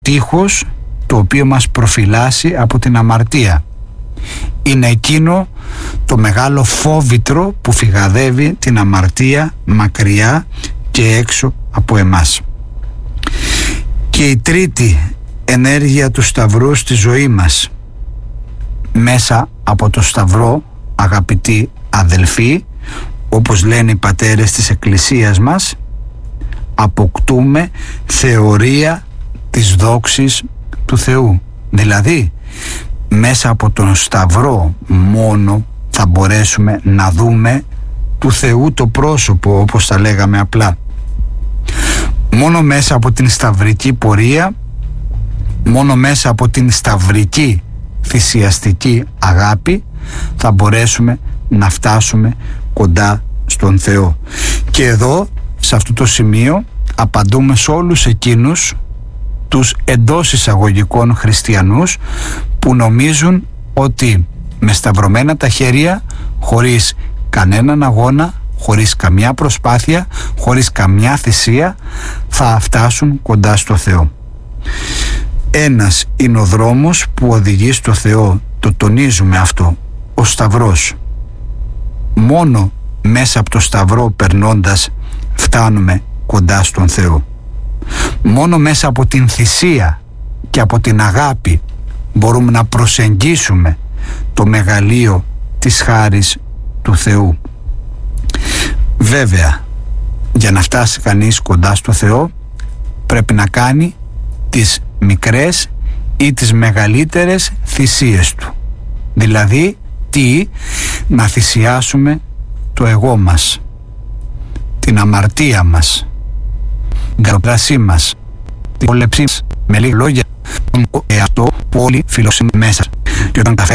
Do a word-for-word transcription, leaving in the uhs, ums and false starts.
τείχος το οποίο μας προφυλάσσει από την αμαρτία. Είναι εκείνο το μεγάλο φόβητρο που φυγαδεύει την αμαρτία μακριά και έξω από εμάς. Και η τρίτη ενέργεια του Σταυρού στη ζωή μας. Μέσα από το Σταυρό, αγαπητοί αδελφοί, όπως λένε οι πατέρες της Εκκλησίας μας, αποκτούμε θεωρία της δόξης του Θεού. Δηλαδή, μέσα από τον Σταυρό μόνο θα μπορέσουμε να δούμε του Θεού το πρόσωπο, όπως τα λέγαμε απλά. Μόνο μέσα από την σταυρική πορεία, μόνο μέσα από την σταυρική θυσιαστική αγάπη θα μπορέσουμε να φτάσουμε κοντά στον Θεό. Και εδώ, σε αυτό το σημείο, απαντούμε σε όλους εκείνους τους εντός εισαγωγικών χριστιανούς που νομίζουν ότι με σταυρωμένα τα χέρια, χωρίς κανέναν αγώνα, χωρίς καμιά προσπάθεια, χωρίς καμιά θυσία, θα φτάσουν κοντά στο Θεό. Ένας είναι ο δρόμος που οδηγεί στο Θεό, το τονίζουμε αυτό, ο Σταυρός. Μόνο μέσα από το Σταυρό περνώντας φτάνουμε κοντά στον Θεό. Μόνο μέσα από την θυσία και από την αγάπη μπορούμε να προσεγγίσουμε το μεγαλείο της χάρης του Θεού. Βέβαια, για να φτάσει κανείς κοντά στο Θεό πρέπει να κάνει τις μικρές ή τις μεγαλύτερες θυσίες του. Δηλαδή, τι? Να θυσιάσουμε το εγώ μας, την αμαρτία μας, την καροπράσή μας, την πόλεψή μας. Με λίγα λόγια, τον εαυτό που όλοι φιλοσύνη μέσα. Και όταν